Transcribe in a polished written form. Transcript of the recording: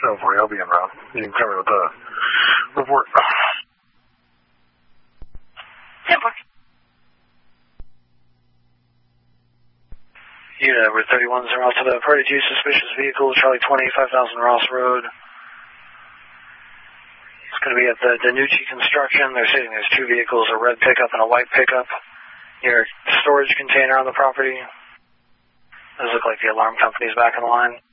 740, I'll be en route. You can cover with the report. 10-4. Unit number 31 is en route to the Party 2 suspicious vehicle, Charlie 20, 5000 Ross Road. It's going to be at the Danucci Construction. They're stating there's two vehicles, a red pickup and a white pickup. Near storage container on the property. Those look like the alarm company's back in the line.